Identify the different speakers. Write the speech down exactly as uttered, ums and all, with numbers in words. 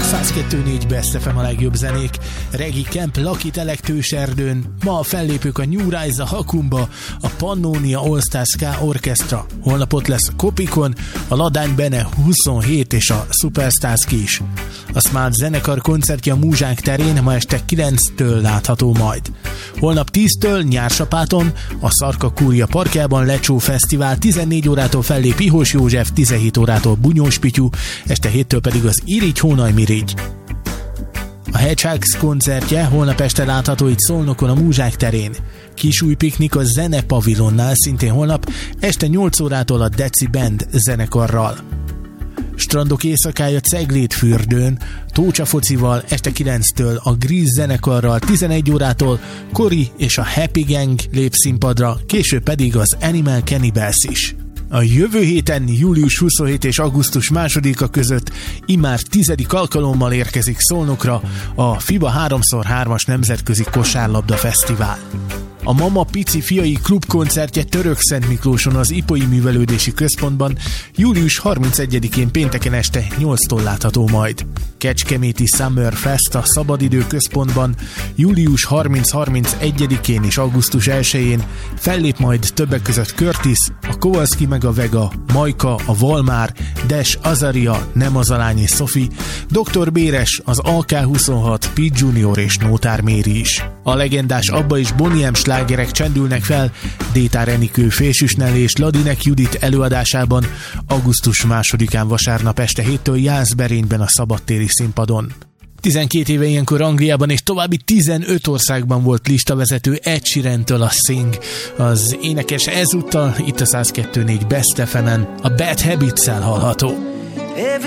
Speaker 1: száz kettő négy Best ef em a legjobb zenék. Regi Camp Lakit Elektőserdőn. Ma a fellépők a New Rise, a Hakumba, a Pannonia All Star Ska Orchestra. Holnap ott lesz a Kopikon, a Ladány Bene huszonhét és a Superstars is. A Smart zenekar koncertje a Múzsák terén ma este kilenctől látható majd. Holnap tíztől Nyársapáton, a Szarka Kúria parkjában Lecsó Fesztivál, tizennégy órától fellép Ihós József, tizenhét órától Bunyós Pityu, este héttől pedig az Irigy Hónaj Mirigy. A Hedgehogs koncertje holnap este látható itt Szolnokon a Múzsák terén. Kisúj piknik a Zene Pavilonnál szintén holnap, este nyolc órától a Deci Band zenekarral. Strandok éjszakája Ceglédfürdőn, Tócsa focival, este kilenctől a Grease zenekarral, tizenegy órától Kori és a Happy Gang lép színpadra, később pedig az Animal Cannibals is. A jövő héten július huszonhetedike és augusztus másodika között immár tizedik alkalommal érkezik Szolnokra a FIBA három szor hármas Nemzetközi Kosárlabda Fesztivál. A Mama Pici fiai klubkoncertje Törökszentmiklóson az Ipoly Művelődési Központban július harmincegyedikén pénteken este nyolctól látható majd. Kecskeméti Summer Fest a Szabadidő Központban július harminc-harmincegyedikén és augusztus elsején fellép majd többek között Curtis, a Kowalski meg a Vega, Majka, a Valmár, Des, Azaria, Nem az a lány és Sophie, doktor Béres, az á ká huszonhat, Pete Junior és Nótár Méri is. A legendás Abba és Boniem slágerek csendülnek fel Détár Enikő Fésűsnel és Ladinek Judit előadásában augusztus másodikán vasárnap este héttől Jászberényben a szabadtéri színpadon. tizenkét éve ilyenkor Angliában és további tizenöt országban volt listavezető Ed Sheerantől a Sing. Az énekes ezúttal itt a száz kettő négy Best ef emen a Bad Habits-szel hallható.